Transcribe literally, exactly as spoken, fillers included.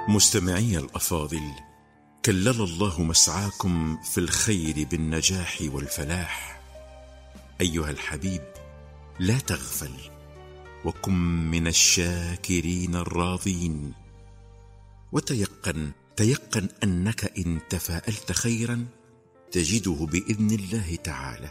مستمعي الأفاضل، كلل الله مسعاكم في الخير بالنجاح والفلاح. أيها الحبيب، لا تغفل وكن من الشاكرين الراضين، وتيقن تيقن أنك إن تفاءلت خيرا تجده بإذن الله تعالى